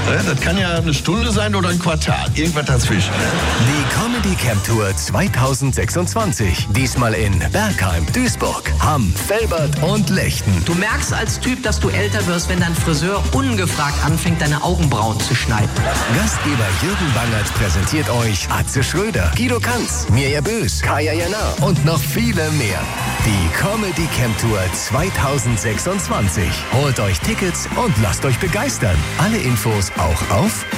Das kann ja eine Stunde sein oder ein Quartal. Irgendwas dazwischen. Die Comedy Camp Tour 2026. Diesmal in Bergheim, Duisburg, Hamm, Velbert und Lechten. Du merkst als Typ, dass du älter wirst, wenn dein Friseur ungefragt anfängt, deine Augenbrauen zu schneiden. Gastgeber Jürgen Bangert präsentiert euch Atze Schröder, Guido Kanz, Mirja Bös, Kaya Jana und noch viele mehr. Die Comedy Camp Tour 2026. Holt euch Tickets und lasst euch begeistern. Alle Infos auch auf